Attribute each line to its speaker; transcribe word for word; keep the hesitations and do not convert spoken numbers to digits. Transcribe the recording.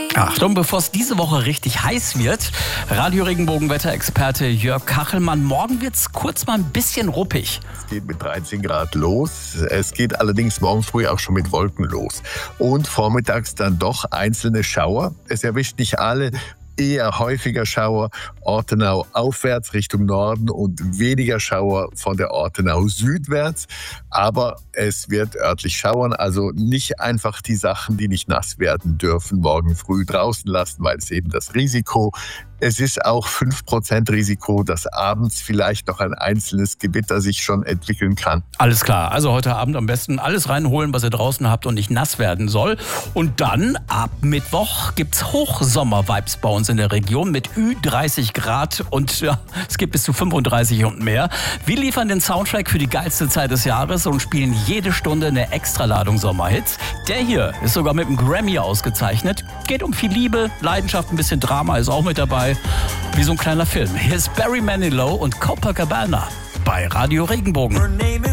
Speaker 1: Achtung, bevor es diese Woche richtig heiß wird, Radio-Regenbogen-Wetterexperte Jörg Kachelmann. Morgen wird es kurz mal ein bisschen ruppig.
Speaker 2: Es geht mit dreizehn Grad los. Es geht allerdings morgen früh auch schon mit Wolken los. Und vormittags dann doch einzelne Schauer. Es erwischt nicht alle. Eher häufiger Schauer Ortenau aufwärts Richtung Norden und weniger Schauer von der Ortenau südwärts. Aber es wird örtlich schauern, also nicht einfach die Sachen, die nicht nass werden dürfen, morgen früh draußen lassen, weil es eben das Risiko. Es ist auch fünf Prozent Risiko, dass abends vielleicht noch ein einzelnes Gewitter sich schon entwickeln kann.
Speaker 1: Alles klar, also heute Abend am besten alles reinholen, was ihr draußen habt und nicht nass werden soll. Und dann ab Mittwoch gibt's Hochsommer-Vibes bei uns in der Region mit Ü dreißig Grad und ja, es gibt bis zu fünfunddreißig und mehr. Wir liefern den Soundtrack für die geilste Zeit des Jahres und spielen jede Stunde eine Extraladung Sommerhits. Der hier ist sogar mit einem Grammy ausgezeichnet. Geht um viel Liebe, Leidenschaft, ein bisschen Drama ist auch mit dabei. Wie so ein kleiner Film. Hier ist Barry Manilow und Copacabana bei Radio Regenbogen.